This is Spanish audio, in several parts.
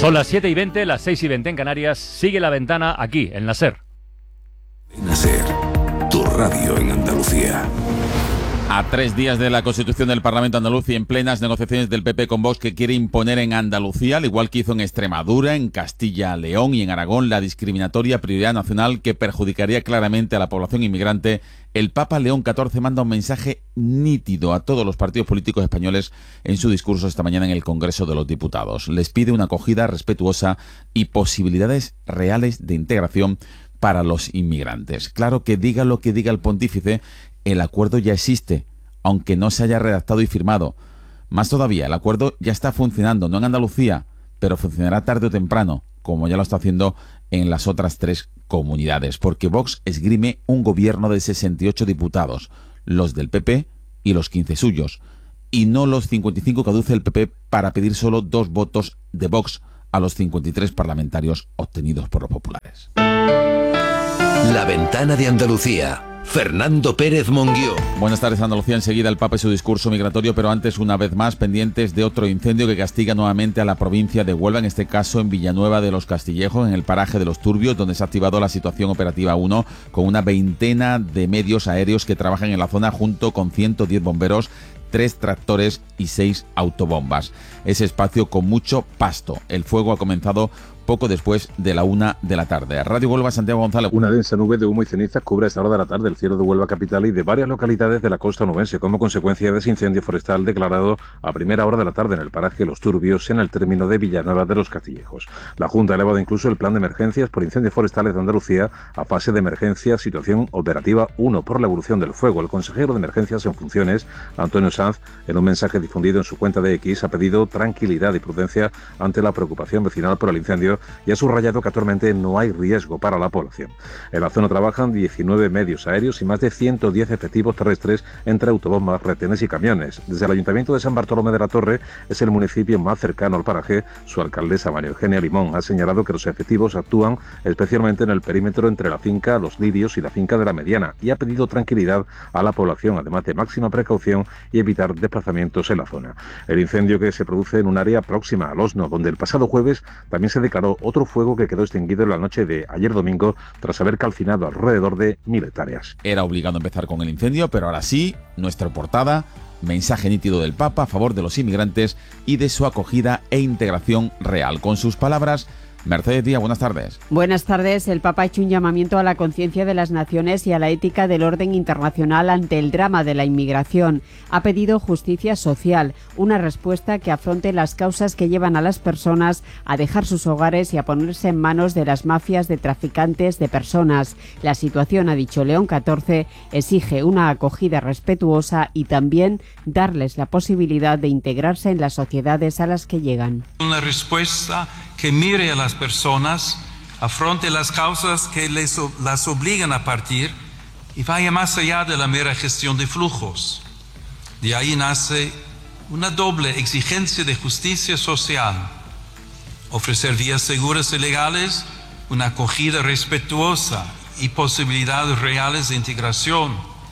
Son las 7:20, las 6:20 en Canarias. Sigue La Ventana aquí, en la SER. La SER, tu radio en Andalucía. A 3 días de la constitución del Parlamento andaluz y en plenas negociaciones del PP con Vox, que quiere imponer en Andalucía, al igual que hizo en Extremadura, en Castilla, León y en Aragón, la discriminatoria prioridad nacional que perjudicaría claramente a la población inmigrante, el Papa León XIV manda un mensaje nítido a todos los partidos políticos españoles en su discurso esta mañana en el Congreso de los Diputados. Les pide una acogida respetuosa y posibilidades reales de integración para los inmigrantes. Claro que diga lo que diga el pontífice, el acuerdo ya existe, aunque no se haya redactado y firmado. Más todavía, el acuerdo ya está funcionando, no en Andalucía, pero funcionará tarde o temprano, como ya lo está haciendo en las otras 3 comunidades, porque Vox esgrime un gobierno de 68 diputados, los del PP y los 15 suyos, y no los 55 que aduce el PP para pedir solo 2 votos de Vox a los 53 parlamentarios obtenidos por los populares. La Ventana de Andalucía. Fernando Pérez Monguió. Buenas tardes, Andalucía. Enseguida el Papa y su discurso migratorio, pero antes, una vez más, pendientes de otro incendio que castiga nuevamente a la provincia de Huelva, en este caso en Villanueva de los Castillejos, en el paraje de Los Turbios, donde se ha activado la situación operativa 1, con una veintena de medios aéreos que trabajan en la zona junto con 110 bomberos, 3 tractores y 6 autobombas. Ese espacio con mucho pasto. El fuego ha comenzado poco después de la 1 de la tarde. Radio Huelva, Santiago González. Una densa nube de humo y cenizas cubre a esta hora de la tarde el cielo de Huelva capital y de varias localidades de la costa onubense como consecuencia de ese incendio forestal declarado a primera hora de la tarde en el paraje Los Turbios, en el término de Villanueva de los Castillejos. La Junta ha elevado incluso el plan de emergencias por incendios forestales de Andalucía a fase de emergencia, situación operativa 1 por la evolución del fuego. El consejero de emergencias en funciones, Antonio Sanz, en un mensaje difundido en su cuenta de X, ha pedido tranquilidad y prudencia ante la preocupación vecinal por el incendio y ha subrayado que actualmente no hay riesgo para la población. En la zona trabajan 19 medios aéreos y más de 110 efectivos terrestres entre autobombas, retenes y camiones. Desde el Ayuntamiento de San Bartolomé de la Torre, es el municipio más cercano al paraje, su alcaldesa María Eugenia Limón ha señalado que los efectivos actúan especialmente en el perímetro entre la finca Los Lirios y la finca de la Mediana y ha pedido tranquilidad a la población, además de máxima precaución y evitar desplazamientos en la zona. El incendio que se produce en un área próxima al Osno, donde el pasado jueves también se declaró otro fuego que quedó extinguido en la noche de ayer domingo tras haber calcinado alrededor de 1000 hectáreas. Era obligado empezar con el incendio, pero ahora sí, nuestra portada, mensaje nítido del Papa a favor de los inmigrantes y de su acogida e integración real. Con sus palabras, Mercedes Díaz, buenas tardes. Buenas tardes. El Papa ha hecho un llamamiento a la conciencia de las naciones y a la ética del orden internacional ante el drama de la inmigración. Ha pedido justicia social, una respuesta que afronte las causas que llevan a las personas a dejar sus hogares y a ponerse en manos de las mafias de traficantes de personas. La situación, ha dicho León XIV, exige una acogida respetuosa y también darles la posibilidad de integrarse en las sociedades a las que llegan. Una respuesta que mire a las personas, afronte las causas que las obligan a partir y vaya más allá de la mera gestión de flujos. De ahí nace una doble exigencia de justicia social: ofrecer vías seguras y legales, una acogida respetuosa y posibilidades reales de integración,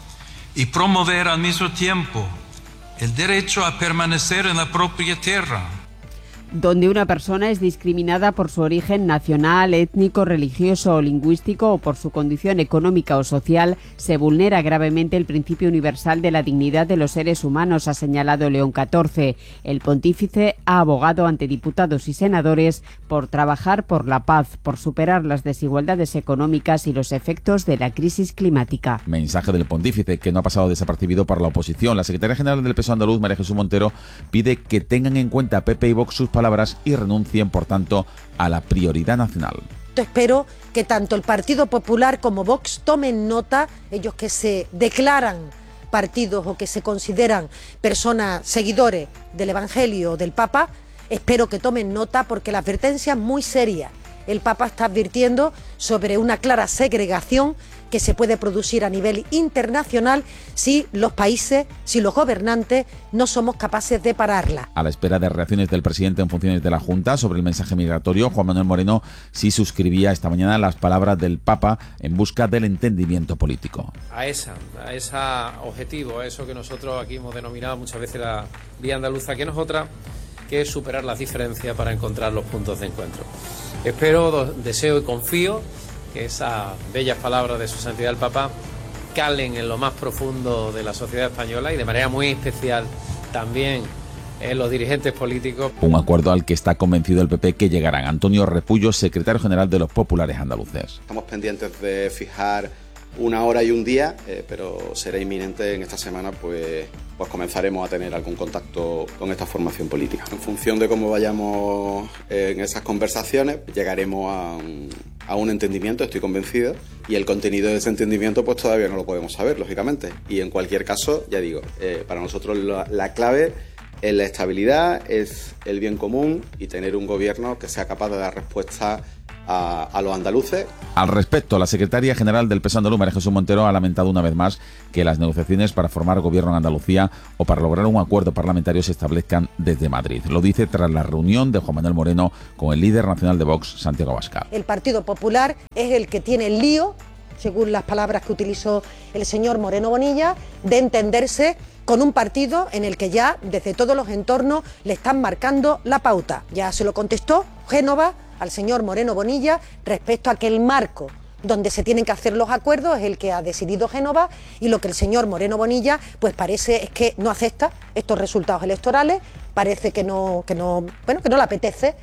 y promover al mismo tiempo el derecho a permanecer en la propia tierra. Donde una persona es discriminada por su origen nacional, étnico, religioso o lingüístico o por su condición económica o social, se vulnera gravemente el principio universal de la dignidad de los seres humanos, ha señalado León XIV. El pontífice ha abogado ante diputados y senadores por trabajar por la paz, por superar las desigualdades económicas y los efectos de la crisis climática. Mensaje del pontífice que no ha pasado desapercibido para la oposición. La secretaria general del PSOE andaluz, María Jesús Montero, pide que tengan en cuenta PP y Vox sus palabras y renuncien, por tanto, a la prioridad nacional. Espero que tanto el Partido Popular como Vox tomen nota, ellos que se declaran partidos o que se consideran personas seguidores del Evangelio o del Papa, espero que tomen nota porque la advertencia es muy seria. El Papa está advirtiendo sobre una clara segregación que se puede producir a nivel internacional si los países, si los gobernantes no somos capaces de pararla. A la espera de reacciones del presidente en funciones de la Junta sobre el mensaje migratorio, Juan Manuel Moreno sí suscribía esta mañana las palabras del Papa en busca del entendimiento político. A ese objetivo, a eso que nosotros aquí hemos denominado muchas veces la vía andaluza, que no es otra que es superar las diferencias para encontrar los puntos de encuentro. Espero, deseo y confío que esas bellas palabras de Su Santidad el Papa calen en lo más profundo de la sociedad española y de manera muy especial también en los dirigentes políticos. Un acuerdo al que está convencido el PP que llegarán. Antonio Repullo, secretario general de los populares andaluces. Estamos pendientes de fijar una hora y un día, pero será inminente en esta semana, pues comenzaremos a tener algún contacto con esta formación política. En función de cómo vayamos en esas conversaciones, llegaremos a un entendimiento, estoy convencido, y el contenido de ese entendimiento pues todavía no lo podemos saber, lógicamente. Y en cualquier caso, ya digo, para nosotros la clave es la estabilidad, es el bien común y tener un gobierno que sea capaz de dar respuesta a los andaluces. Al respecto, la secretaria general del PSOE andaluz, María Jesús Montero, ha lamentado una vez más que las negociaciones para formar gobierno en Andalucía o para lograr un acuerdo parlamentario se establezcan desde Madrid. Lo dice tras la reunión de Juan Manuel Moreno con el líder nacional de Vox, Santiago Abascal. El Partido Popular es el que tiene el lío, según las palabras que utilizó el señor Moreno Bonilla, de entenderse con un partido en el que ya desde todos los entornos le están marcando la pauta. Ya se lo contestó Génova al señor Moreno Bonilla respecto a que el marco donde se tienen que hacer los acuerdos es el que ha decidido Génova, y lo que el señor Moreno Bonilla pues parece es que no acepta estos resultados electorales, parece que no le apetece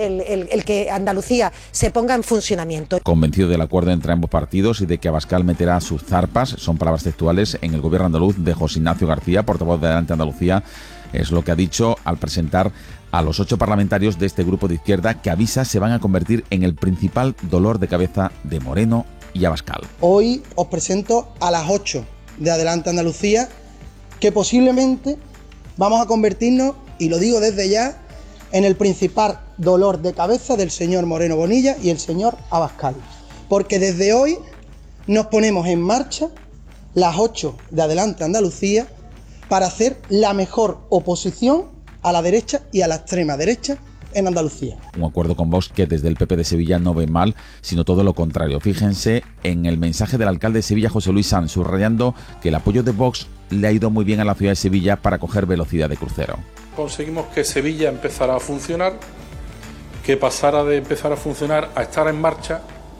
el que Andalucía se ponga en funcionamiento. Convencido del acuerdo entre ambos partidos y de que Abascal meterá sus zarpas, son palabras textuales, en el gobierno andaluz de José Ignacio García, portavoz de Adelante Andalucía, es lo que ha dicho al presentar a los 8 parlamentarios de este grupo de izquierda que avisa se van a convertir en el principal dolor de cabeza de Moreno y Abascal. Hoy os presento a las 8 de Adelante Andalucía, que posiblemente vamos a convertirnos, y lo digo desde ya, en el principal dolor de cabeza del señor Moreno Bonilla y el señor Abascal. Porque desde hoy nos ponemos en marcha las 8 de Adelante Andalucía para hacer la mejor oposición a la derecha y a la extrema derecha en Andalucía. Un acuerdo con Vox que desde el PP de Sevilla no ven mal, sino todo lo contrario. Fíjense en el mensaje del alcalde de Sevilla, José Luis Sanz, subrayando que el apoyo de Vox le ha ido muy bien a la ciudad de Sevilla para coger velocidad de crucero. Conseguimos que Sevilla empezara a funcionar, que pasara de empezar a funcionar a estar en marcha,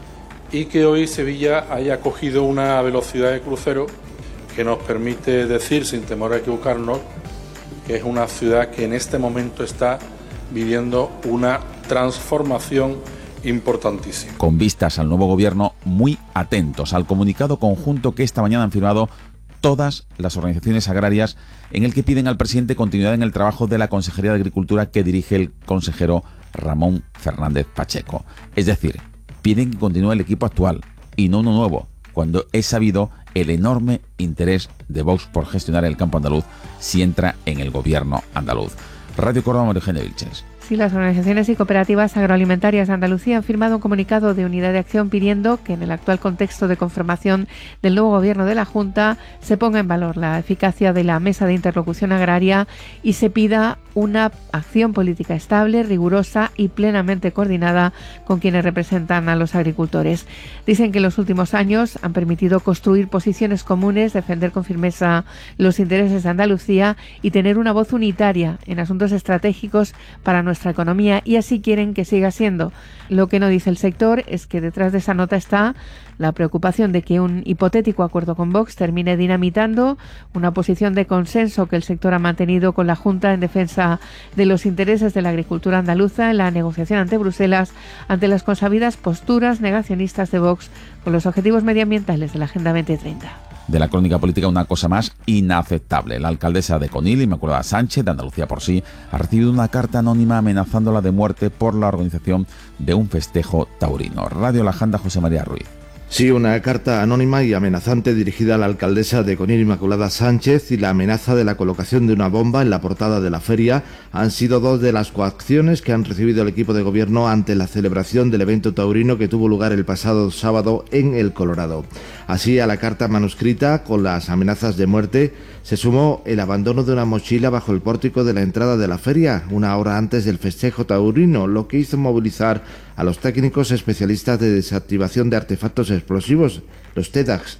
y que hoy Sevilla haya cogido una velocidad de crucero que nos permite decir, sin temor a equivocarnos, que es una ciudad que en este momento está viviendo una transformación importantísima. Con vistas al nuevo gobierno, muy atentos al comunicado conjunto que esta mañana han firmado todas las organizaciones agrarias, en el que piden al presidente continuidad en el trabajo de la Consejería de Agricultura que dirige el consejero Ramón Fernández Pacheco. Es decir, piden que continúe el equipo actual y no uno nuevo, cuando es sabido el enorme interés de Vox por gestionar el campo andaluz si entra en el gobierno andaluz. Radio Córdoba, María Eugenia Vilches. Sí, las organizaciones y cooperativas agroalimentarias de Andalucía han firmado un comunicado de unidad de acción pidiendo que en el actual contexto de conformación del nuevo gobierno de la Junta se ponga en valor la eficacia de la mesa de interlocución agraria y se pida una acción política estable, rigurosa y plenamente coordinada con quienes representan a los agricultores. Dicen que en los últimos años han permitido construir posiciones comunes, defender con firmeza los intereses de Andalucía y tener una voz unitaria en asuntos estratégicos para nuestra economía, y así quieren que siga siendo. Lo que no dice el sector es que detrás de esa nota está la preocupación de que un hipotético acuerdo con Vox termine dinamitando una posición de consenso que el sector ha mantenido con la Junta en defensa de los intereses de la agricultura andaluza en la negociación ante Bruselas, ante las consabidas posturas negacionistas de Vox con los objetivos medioambientales de la Agenda 2030. De la crónica política, una cosa más inaceptable. La alcaldesa de Conil, Inmaculada Sánchez, de Andalucía por sí, ha recibido una carta anónima amenazándola de muerte por la organización de un festejo taurino. Radio La Janda, José María Ruiz. Sí, una carta anónima y amenazante dirigida a la alcaldesa de Conil, Inmaculada Sánchez, y la amenaza de la colocación de una bomba en la portada de la feria han sido dos de las coacciones que han recibido el equipo de gobierno ante la celebración del evento taurino que tuvo lugar el pasado sábado en El Colorado. Así, a la carta manuscrita con las amenazas de muerte se sumó el abandono de una mochila bajo el pórtico de la entrada de la feria, una hora antes del festejo taurino, lo que hizo movilizar a los técnicos especialistas de desactivación de artefactos explosivos, los TEDAX.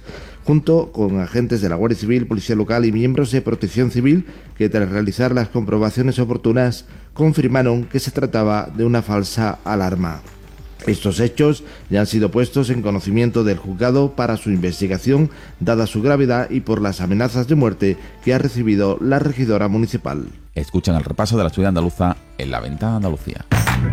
junto con agentes de la Guardia Civil, Policía Local y miembros de Protección Civil, que tras realizar las comprobaciones oportunas confirmaron que se trataba de una falsa alarma. Estos hechos ya han sido puestos en conocimiento del juzgado para su investigación, dada su gravedad y por las amenazas de muerte que ha recibido la regidora municipal. Escuchan el repaso de la actualidad andaluza en La Ventana Andalucía.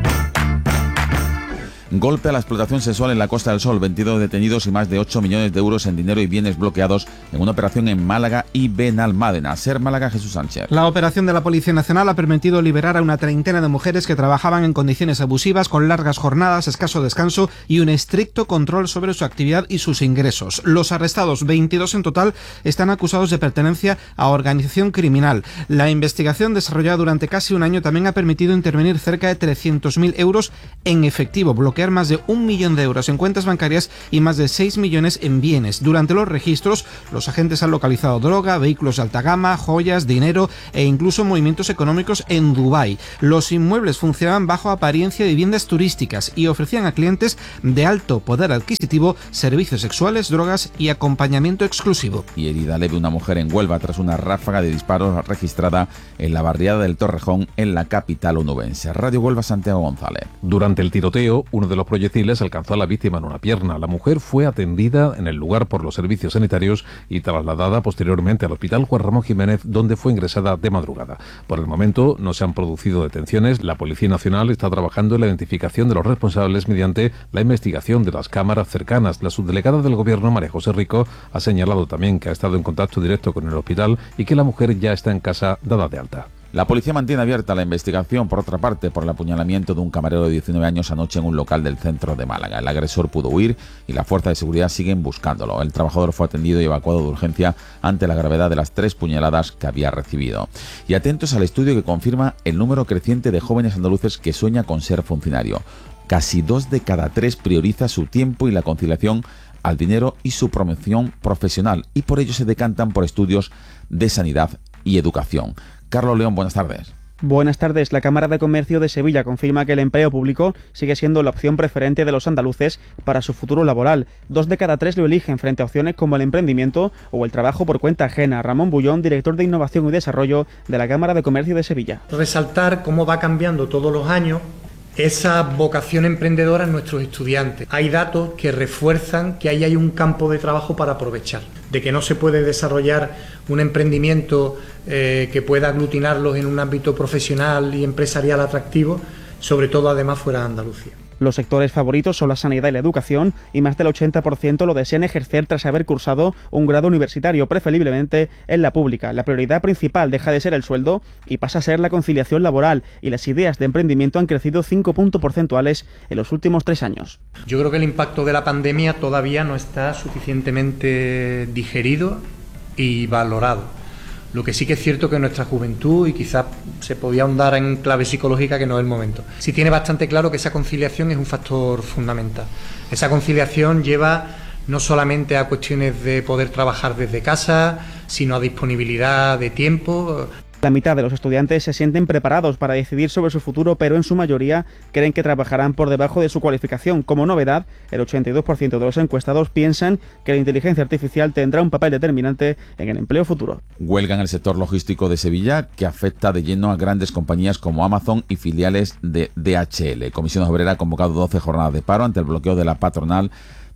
Golpe a la explotación sexual en la Costa del Sol, 22 detenidos y más de 8 millones de euros en dinero y bienes bloqueados en una operación en Málaga y Benalmádena. Ser Málaga, Jesús Sánchez. La operación de la Policía Nacional ha permitido liberar a una treintena de mujeres que trabajaban en condiciones abusivas, con largas jornadas, escaso descanso y un estricto control sobre su actividad y sus ingresos. Los arrestados, 22 en total, están acusados de pertenencia a organización criminal. La investigación desarrollada durante casi un año también ha permitido intervenir cerca de 300.000 euros en efectivo, bloquear más de 1 millón de euros en cuentas bancarias y más de 6 millones en bienes. Durante los registros, los agentes han localizado droga, vehículos de alta gama, joyas, dinero e incluso movimientos económicos en Dubái. Los inmuebles funcionaban bajo apariencia de viviendas turísticas y ofrecían a clientes de alto poder adquisitivo servicios sexuales, drogas y acompañamiento exclusivo. Y herida leve una mujer en Huelva tras una ráfaga de disparos registrada en la barriada del Torrejón, en la capital onubense. Radio Huelva, Santiago González. Durante el tiroteo, uno de los proyectiles alcanzó a la víctima en una pierna. La mujer fue atendida en el lugar por los servicios sanitarios y trasladada posteriormente al Hospital Juan Ramón Jiménez, donde fue ingresada de madrugada. Por el momento no se han producido detenciones. La Policía Nacional está trabajando en la identificación de los responsables mediante la investigación de las cámaras cercanas. La subdelegada del Gobierno, María José Rico, ha señalado también que ha estado en contacto directo con el hospital y que la mujer ya está en casa dada de alta. La policía mantiene abierta la investigación, por otra parte, por el apuñalamiento de un camarero de 19 años anoche en un local del centro de Málaga. El agresor pudo huir y las fuerzas de seguridad siguen buscándolo. El trabajador fue atendido y evacuado de urgencia ante la gravedad de las 3 puñaladas que había recibido. Y atentos al estudio que confirma el número creciente de jóvenes andaluces que sueña con ser funcionario. Casi 2 de cada 3 prioriza su tiempo y la conciliación al dinero y su promoción profesional, y por ello se decantan por estudios de sanidad y educación. Carlos León, buenas tardes. Buenas tardes. La Cámara de Comercio de Sevilla confirma que el empleo público sigue siendo la opción preferente de los andaluces para su futuro laboral. 2 de cada 3 lo eligen frente a opciones como el emprendimiento o el trabajo por cuenta ajena. Ramón Bullón, director de Innovación y Desarrollo de la Cámara de Comercio de Sevilla. Resaltar cómo va cambiando todos los años esa vocación emprendedora en nuestros estudiantes. Hay datos que refuerzan que ahí hay un campo de trabajo para aprovechar, de que no se puede desarrollar un emprendimiento que pueda aglutinarlos en un ámbito profesional y empresarial atractivo, sobre todo además fuera de Andalucía. Los sectores favoritos son la sanidad y la educación, y más del 80% lo desean ejercer tras haber cursado un grado universitario, preferiblemente en la pública. La prioridad principal deja de ser el sueldo y pasa a ser la conciliación laboral, y las ideas de emprendimiento han crecido 5 puntos porcentuales en los últimos 3 años. Yo creo que el impacto de la pandemia todavía no está suficientemente digerido y valorado. Lo que sí que es cierto que nuestra juventud, y quizás se podía ahondar en clave psicológica, que no es el momento, sí tiene bastante claro que esa conciliación es un factor fundamental. Esa conciliación lleva no solamente a cuestiones de poder trabajar desde casa, sino a disponibilidad de tiempo. La mitad de los estudiantes se sienten preparados para decidir sobre su futuro, pero en su mayoría creen que trabajarán por debajo de su cualificación. Como novedad, el 82% de los encuestados piensan que la inteligencia artificial tendrá un papel determinante en el empleo futuro. Huelga en el sector logístico de Sevilla, que afecta de lleno a grandes compañías como Amazon y filiales de DHL. Comisión Obrera ha convocado 12 jornadas de paro ante el bloqueo de la patronal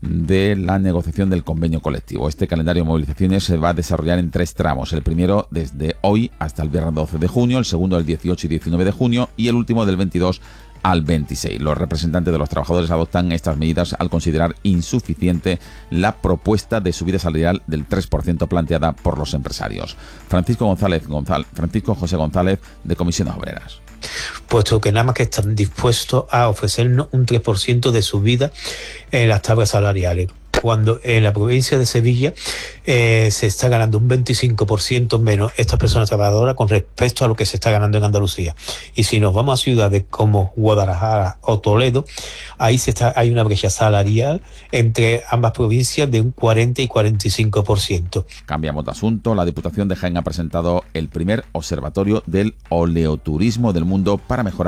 de la negociación del convenio colectivo. Este calendario de movilizaciones se va a desarrollar en 3 tramos. El primero desde hoy hasta el viernes 12 de junio, el segundo el 18 y 19 de junio y el último del 22 al 26. Los representantes de los trabajadores adoptan estas medidas al considerar insuficiente la propuesta de subida salarial del 3% planteada por los empresarios. Francisco José González, de Comisiones Obreras. Puesto que nada más que están dispuestos a ofrecernos un 3% de subida en las tablas salariales, cuando en la provincia de Sevilla se está ganando un 25% menos estas personas trabajadoras con respecto a lo que se está ganando en Andalucía. Y si nos vamos a ciudades como Guadalajara o Toledo, ahí hay una brecha salarial entre ambas provincias de un 40 y 45%. Cambiamos de asunto. La Diputación de Jaén ha presentado el primer observatorio del oleoturismo del mundo para mejorar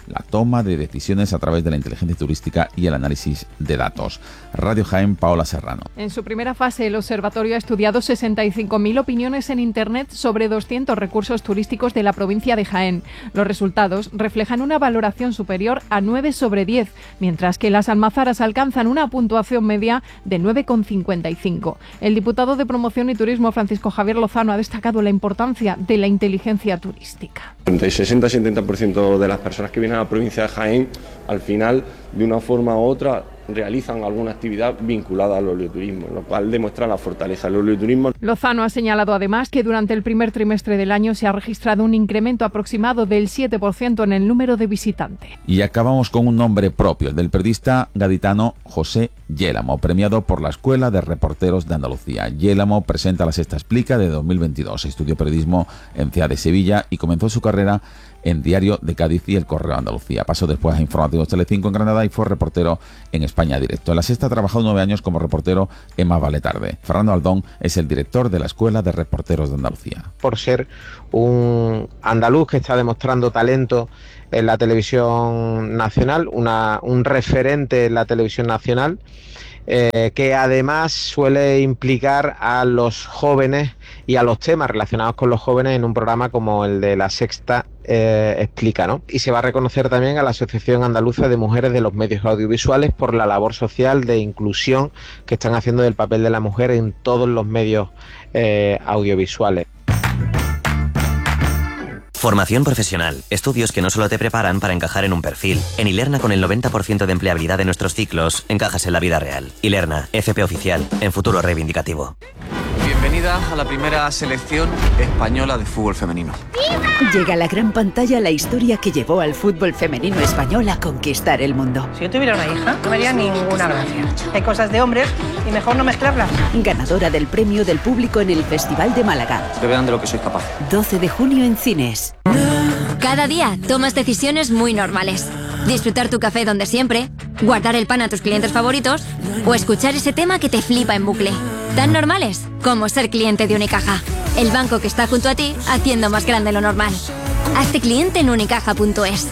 la toma de decisiones a través de la inteligencia turística y el análisis de datos. Radio Jaén, Paola Serrano. En su primera fase, el observatorio ha estudiado 65.000 opiniones en Internet sobre 200 recursos turísticos de la provincia de Jaén. Los resultados reflejan una valoración superior a 9 sobre 10, mientras que las almazaras alcanzan una puntuación media de 9,55. El diputado de Promoción y Turismo, Francisco Javier Lozano, ha destacado la importancia de la inteligencia turística. Entre el 60-70% de las personas que vienen a la provincia de Jaén, al final, de una forma u otra, realizan alguna actividad vinculada al oleoturismo, lo cual demuestra la fortaleza del oleoturismo. Lozano ha señalado además que durante el primer trimestre del año se ha registrado un incremento aproximado del 7% en el número de visitantes. Y acabamos con un nombre propio, el del periodista gaditano José Yélamo, premiado por la Escuela de Reporteros de Andalucía. Yélamo presenta La Sexta Explica de 2022. Estudió periodismo en CEA de Sevilla y comenzó su carrera en Diario de Cádiz y El Correo de Andalucía. Pasó después a Informativos Telecinco en Granada y fue reportero en España Directo. En La Sexta ha trabajado 9 años como reportero en Más Vale Tarde. Fernando Aldón es el director de la Escuela de Reporteros de Andalucía. Por ser un andaluz que está demostrando talento en la televisión nacional, un referente en la televisión nacional, que además suele implicar a los jóvenes y a los temas relacionados con los jóvenes en un programa como el de La Sexta Explica, ¿no? Y se va a reconocer también a la Asociación Andaluza de Mujeres de los Medios Audiovisuales por la labor social de inclusión que están haciendo del papel de la mujer en todos los medios audiovisuales. Formación profesional. Estudios que no solo te preparan para encajar en un perfil. En Ilerna, con el 90% de empleabilidad de nuestros ciclos, encajas en la vida real. Ilerna, FP oficial, en futuro reivindicativo. Bienvenida a la primera selección española de fútbol femenino. Llega a la gran pantalla la historia que llevó al fútbol femenino español a conquistar el mundo. Si yo tuviera una hija, no me haría ninguna gracia. Hay cosas de hombres y mejor no mezclarlas. Ganadora del premio del público en el Festival de Málaga. Que vean de lo que soy capaz. 12 de junio en cines. Cada día tomas decisiones muy normales. Disfrutar tu café donde siempre, guardar el pan a tus clientes favoritos o escuchar ese tema que te flipa en bucle. Tan normales como ser cliente de Unicaja, el banco que está junto a ti haciendo más grande lo normal. Hazte cliente en unicaja.es.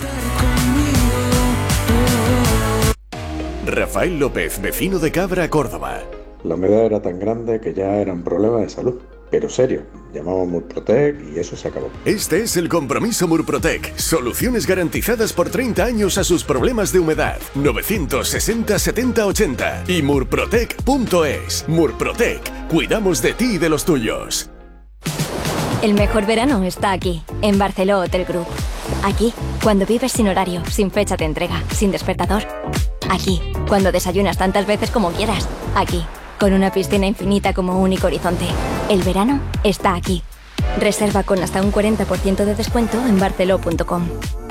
Rafael López, vecino de Cabra, Córdoba. La humedad era tan grande que ya era un problema de salud. Pero serio, llamamos Murprotec y eso se acabó. Este es el compromiso Murprotec. Soluciones garantizadas por 30 años a sus problemas de humedad. 960 70 80 y murprotec.es. Murprotec. Cuidamos de ti y de los tuyos. El mejor verano está aquí, en Barceló Hotel Group. Aquí, cuando vives sin horario, sin fecha de entrega, sin despertador. Aquí, cuando desayunas tantas veces como quieras. Aquí, con una piscina infinita como único horizonte. El verano está aquí. Reserva con hasta un 40% de descuento en barceló.com.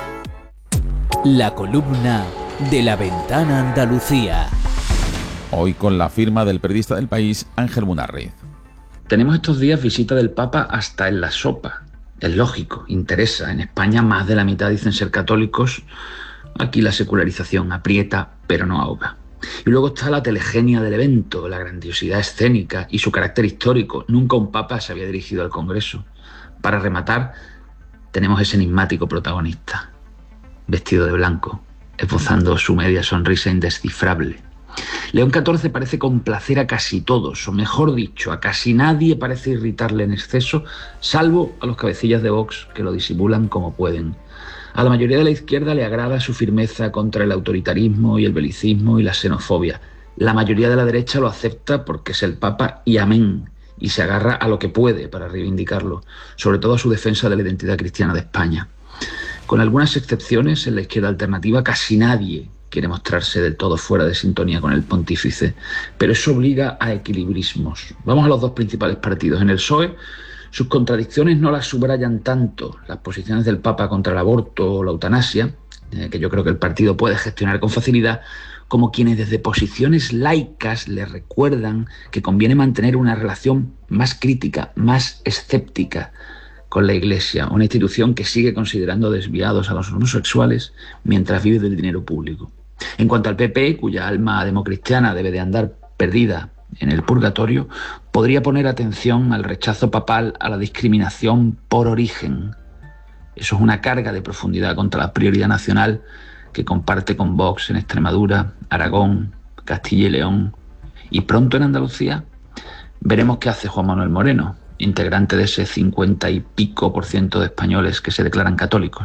La columna de La Ventana Andalucía. Hoy con la firma del periodista del País, Ángel Munarriz. Tenemos estos días visita del Papa hasta en la sopa. Es lógico, interesa. En España más de la mitad dicen ser católicos. Aquí la secularización aprieta, pero no ahoga. Y luego está la telegenia del evento, la grandiosidad escénica y su carácter histórico. Nunca un papa se había dirigido al Congreso. Para rematar, tenemos ese enigmático protagonista, vestido de blanco, esbozando su media sonrisa indescifrable. León XIV parece complacer a casi todos, o mejor dicho, a casi nadie parece irritarle en exceso, salvo a los cabecillas de Vox, que lo disimulan como pueden. A la mayoría de la izquierda le agrada su firmeza contra el autoritarismo y el belicismo y la xenofobia. La mayoría de la derecha lo acepta porque es el Papa y amén, y se agarra a lo que puede para reivindicarlo, sobre todo a su defensa de la identidad cristiana de España. Con algunas excepciones, en la izquierda alternativa casi nadie quiere mostrarse del todo fuera de sintonía con el pontífice, pero eso obliga a equilibrismos. Vamos a los dos principales partidos. En el PSOE, sus contradicciones no las subrayan tanto las posiciones del Papa contra el aborto o la eutanasia, que yo creo que el partido puede gestionar con facilidad, como quienes desde posiciones laicas le recuerdan que conviene mantener una relación más crítica, más escéptica con la Iglesia, una institución que sigue considerando desviados a los homosexuales mientras vive del dinero público. En cuanto al PP, cuya alma democristiana debe de andar perdida en el purgatorio, podría poner atención al rechazo papal a la discriminación por origen. Eso es una carga de profundidad contra la prioridad nacional que comparte con Vox en Extremadura, Aragón, Castilla y León. Y pronto en Andalucía veremos qué hace Juan Manuel Moreno, integrante de ese 50 y pico % de españoles que se declaran católicos.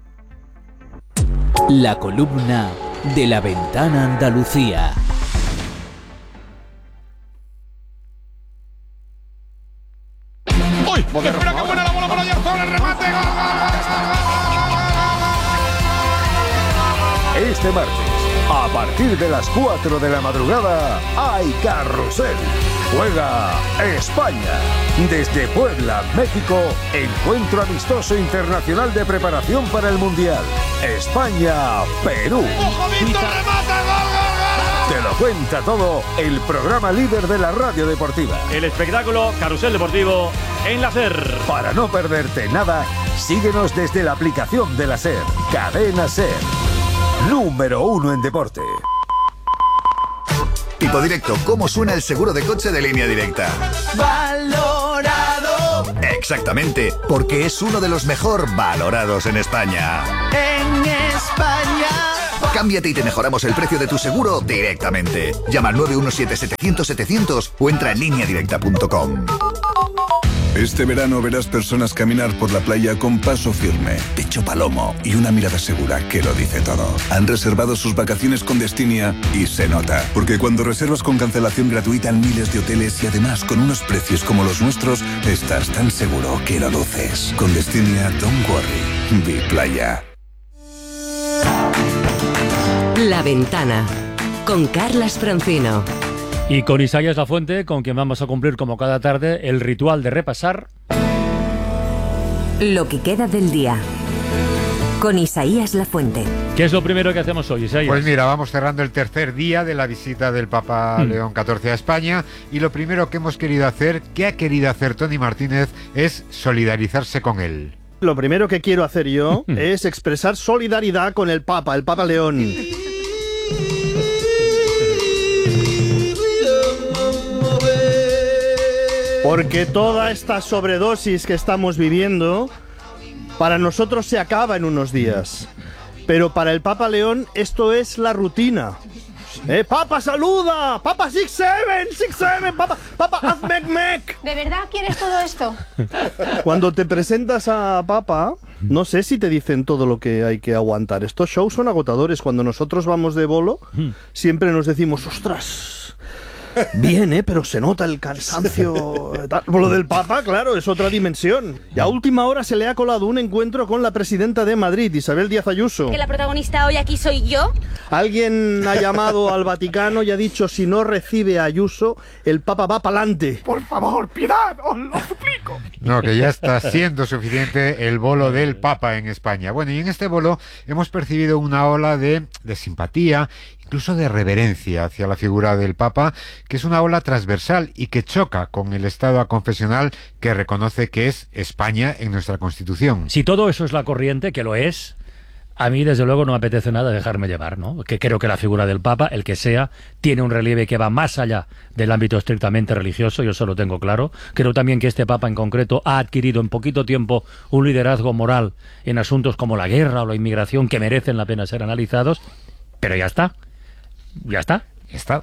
La columna de La Ventana Andalucía. ¡Uy! ¡Espera que buena la bola por Oyarzún! ¡El remate! ¡Gol, gol! Este martes, a partir de las 4 de la madrugada, hay carrusel. Juega España. Desde Puebla, México, encuentro amistoso internacional de preparación para el Mundial. España-Perú. Te lo cuenta todo el programa líder de la radio deportiva. El espectáculo Carrusel Deportivo en la SER. Para no perderte nada, síguenos desde la aplicación de la SER. Cadena SER. Número 1 en deporte. Tipo Directo, ¿cómo suena el seguro de coche de Línea Directa? ¡Valorado! Exactamente, porque es uno de los mejor valorados en España. ¡En España! Cámbiate y te mejoramos el precio de tu seguro directamente. Llama al 917-700-700 o entra en lineadirecta.com. Este verano verás personas caminar por la playa con paso firme, pecho palomo y una mirada segura que lo dice todo. Han reservado sus vacaciones con Destinia y se nota, porque cuando reservas con cancelación gratuita en miles de hoteles y además con unos precios como los nuestros, estás tan seguro que lo luces. Con Destinia, don't worry. Be Playa. La Ventana, con Carlas Francino. Y con Isaías Lafuente, con quien vamos a cumplir como cada tarde el ritual de repasar lo que queda del día. Con Isaías Lafuente. ¿Qué es lo primero que hacemos hoy, Isaías? Pues mira, vamos cerrando el tercer día de la visita del Papa León XIV a España, y lo primero que hemos querido hacer, que ha querido hacer Tony Martínez, es solidarizarse con él. Lo primero que quiero hacer yo es expresar solidaridad con el Papa León. Porque toda esta sobredosis que estamos viviendo, para nosotros se acaba en unos días. Pero para el Papa León esto es la rutina. ¡Papa, saluda! ¡Papa, 6-7! ¡Papa, haz mec! ¿De verdad quieres todo esto? Cuando te presentas a Papa, no sé si te dicen todo lo que hay que aguantar. Estos shows son agotadores. Cuando nosotros vamos de bolo, siempre nos decimos, ¡ostras! Bien, pero se nota el cansancio. Lo del Papa, claro, es otra dimensión. Y a última hora se le ha colado un encuentro con la presidenta de Madrid, Isabel Díaz Ayuso. ¿Que la protagonista hoy aquí soy yo? Alguien ha llamado al Vaticano y ha dicho, si no recibe a Ayuso, el Papa va pa'lante. Por favor, piedad, os lo suplico. No, que ya está siendo suficiente el bolo del Papa en España. Bueno, y en este bolo hemos percibido una ola de simpatía, incluso de reverencia hacia la figura del Papa, que es una ola transversal y que choca con el Estado aconfesional que reconoce que es España en nuestra Constitución. Si todo eso es la corriente, que lo es, a mí desde luego no me apetece nada dejarme llevar, ¿no? Que creo que la figura del Papa, el que sea, tiene un relieve que va más allá del ámbito estrictamente religioso, yo eso lo tengo claro. Creo también que este Papa en concreto ha adquirido en poquito tiempo un liderazgo moral en asuntos como la guerra o la inmigración que merecen la pena ser analizados, pero ya está. Ya está. Está.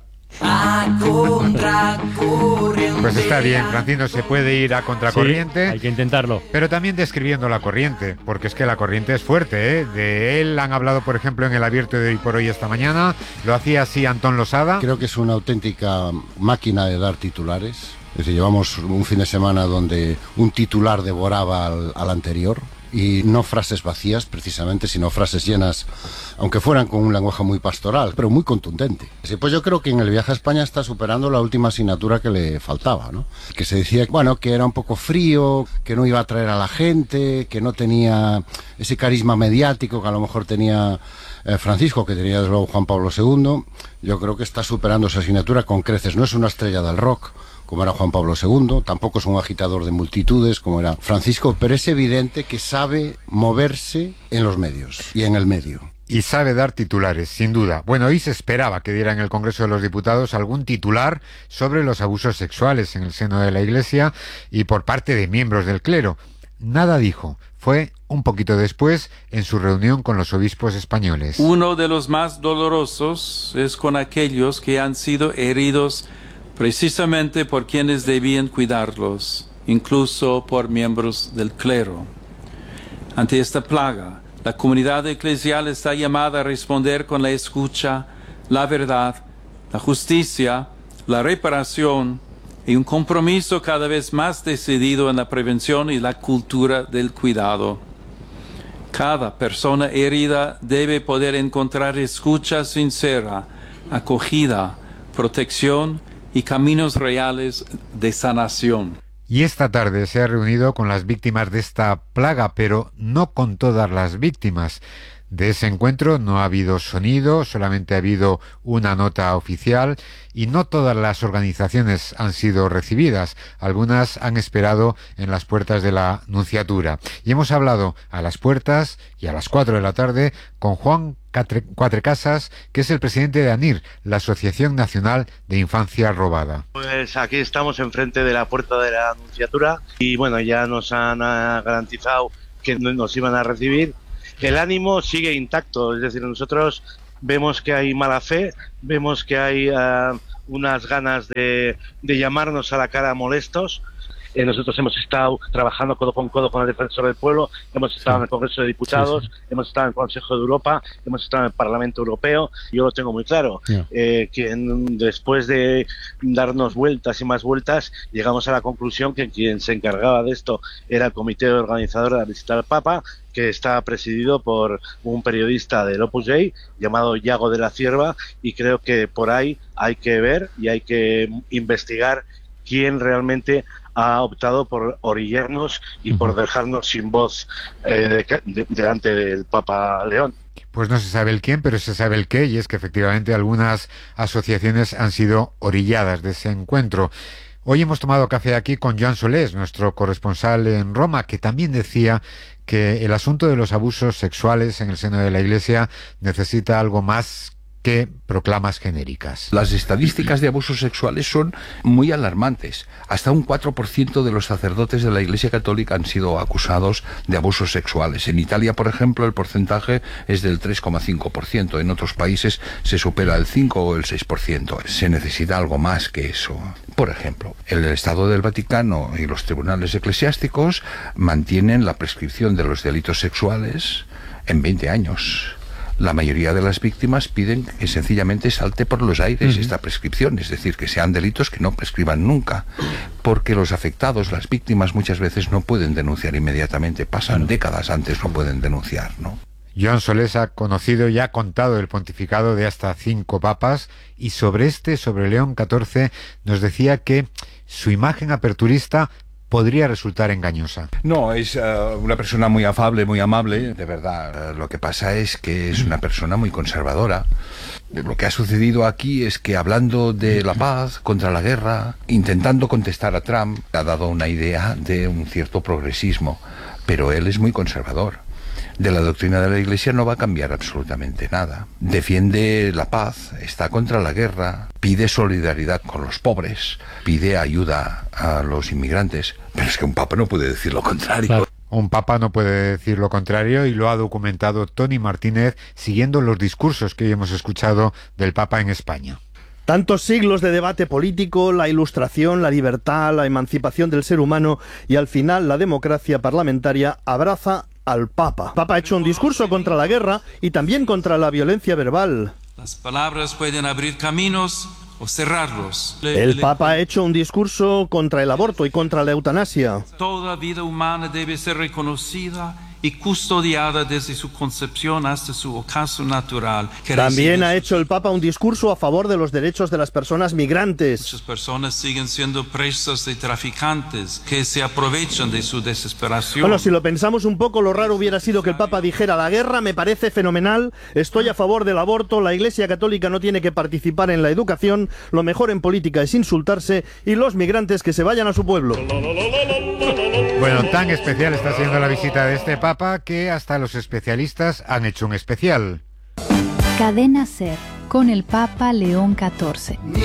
Pues está bien, Francino, se puede ir a contracorriente. Sí, hay que intentarlo. Pero también describiendo la corriente, porque es que la corriente es fuerte, ¿eh? De él han hablado, por ejemplo, en el abierto de Hoy por Hoy esta mañana. Lo hacía así Antón Losada. Creo que es una auténtica máquina de dar titulares. Es decir, llevamos un fin de semana donde un titular devoraba al anterior. Y no frases vacías, precisamente, sino frases llenas, aunque fueran con un lenguaje muy pastoral, pero muy contundente. Sí, pues yo creo que en el viaje a España está superando la última asignatura que le faltaba, ¿no? Que se decía, bueno, que era un poco frío, que no iba a atraer a la gente, que no tenía ese carisma mediático que a lo mejor tenía Francisco, que tenía desde luego Juan Pablo II. Yo creo que está superando esa asignatura con creces. No es una estrella del rock, como era Juan Pablo II, tampoco es un agitador de multitudes, como era Francisco, pero es evidente que sabe moverse en los medios y en el medio. Y sabe dar titulares, sin duda. Bueno, hoy se esperaba que diera en el Congreso de los Diputados algún titular sobre los abusos sexuales en el seno de la Iglesia y por parte de miembros del clero. Nada dijo. Fue un poquito después en su reunión con los obispos españoles. Uno de los más dolorosos es con aquellos que han sido heridos precisamente por quienes debían cuidarlos, incluso por miembros del clero. Ante esta plaga, la comunidad eclesial está llamada a responder con la escucha, la verdad, la justicia, la reparación y un compromiso cada vez más decidido en la prevención y la cultura del cuidado. Cada persona herida debe poder encontrar escucha sincera, acogida, protección y caminos reales de sanación. Y esta tarde se ha reunido con las víctimas de esta plaga, pero no con todas las víctimas. De ese encuentro no ha habido sonido, solamente ha habido una nota oficial y no todas las organizaciones han sido recibidas. Algunas han esperado en las puertas de la Nunciatura. Y hemos hablado a las puertas y a las 4 de la tarde con Juan Cuatrecasas, que es el presidente de ANIR, la Asociación Nacional de Infancia Robada. Pues aquí estamos enfrente de la puerta de la Nunciatura y bueno, ya nos han garantizado que nos iban a recibir. El ánimo sigue intacto, es decir, nosotros vemos que hay mala fe, vemos que hay unas ganas de llamarnos a la cara molestos. Nosotros hemos estado trabajando codo con el Defensor del Pueblo, hemos estado en el Congreso de Diputados, hemos estado en el Consejo de Europa, hemos estado en el Parlamento Europeo. Yo lo tengo muy claro, que después de darnos vueltas y más vueltas, llegamos a la conclusión que quien se encargaba de esto era el comité organizador de la visita al Papa, que está presidido por un periodista del Opus Dei llamado Yago de la Cierva, y creo que por ahí hay que ver y hay que investigar quién realmente ha optado por orillarnos y por dejarnos sin voz delante del Papa León. Pues no se sabe el quién, pero se sabe el qué, y es que efectivamente algunas asociaciones han sido orilladas de ese encuentro. Hoy hemos tomado café aquí con Joan Solés, nuestro corresponsal en Roma, que también decía que el asunto de los abusos sexuales en el seno de la Iglesia necesita algo más que proclamas genéricas. Las estadísticas de abusos sexuales son muy alarmantes. Hasta un 4% de los sacerdotes de la Iglesia Católica han sido acusados de abusos sexuales. En Italia, por ejemplo, el porcentaje es del 3,5%. En otros países se supera el 5 o el 6%. Se necesita algo más que eso. Por ejemplo, el Estado del Vaticano y los tribunales eclesiásticos mantienen la prescripción de los delitos sexuales en 20 años. La mayoría de las víctimas piden que sencillamente salte por los aires esta prescripción, es decir, que sean delitos que no prescriban nunca, porque los afectados, las víctimas, muchas veces no pueden denunciar inmediatamente, pasan décadas antes, no pueden denunciar, ¿no? Joan Solés ha conocido y ha contado el pontificado de hasta 5 papas, y sobre León XIV, nos decía que su imagen aperturista podría resultar engañosa. No, es una persona muy afable, muy amable, de verdad. Lo que pasa es que es una persona muy conservadora. Lo que ha sucedido aquí es que, hablando de la paz contra la guerra, intentando contestar a Trump, ha dado una idea de un cierto progresismo, pero él es muy conservador. De la doctrina de la Iglesia no va a cambiar absolutamente nada. Defiende la paz, está contra la guerra, pide solidaridad con los pobres, pide ayuda a los inmigrantes. Pero es que un papa no puede decir lo contrario. Claro. Un papa no puede decir lo contrario, y lo ha documentado Tony Martínez siguiendo los discursos que hoy hemos escuchado del Papa en España. Tantos siglos de debate político, la ilustración, la libertad, la emancipación del ser humano, y al final la democracia parlamentaria abraza al Papa. El Papa ha hecho un discurso contra la guerra y también contra la violencia verbal. Las palabras pueden abrir caminos o cerrarlos. El Papa ha hecho un discurso contra el aborto y contra la eutanasia. Toda vida humana debe ser reconocida y custodiada desde su concepción hasta su ocaso natural. También ha hecho el Papa un discurso a favor de los derechos de las personas migrantes. Muchas personas siguen siendo presas de traficantes que se aprovechan de su desesperación. Bueno, si lo pensamos un poco, lo raro hubiera sido que el Papa dijera: la guerra me parece fenomenal, estoy a favor del aborto, la Iglesia Católica no tiene que participar en la educación, lo mejor en política es insultarse, y los migrantes que se vayan a su pueblo. Bueno, tan especial está siendo la visita de este Papa que hasta los especialistas han hecho un especial. Cadena SER con el Papa León XIV.